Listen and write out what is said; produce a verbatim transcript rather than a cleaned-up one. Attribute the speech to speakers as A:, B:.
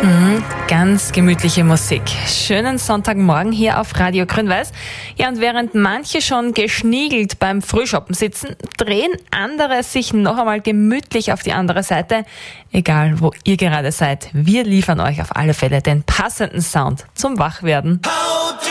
A: Mhm, ganz gemütliche Musik. Schönen Sonntagmorgen hier auf Radio Grün-Weiß. Ja, und während manche schon geschniegelt beim Frühshoppen sitzen, drehen andere sich noch einmal gemütlich auf die andere Seite. Egal, wo ihr gerade seid, wir liefern euch auf alle Fälle den passenden Sound zum Wachwerden.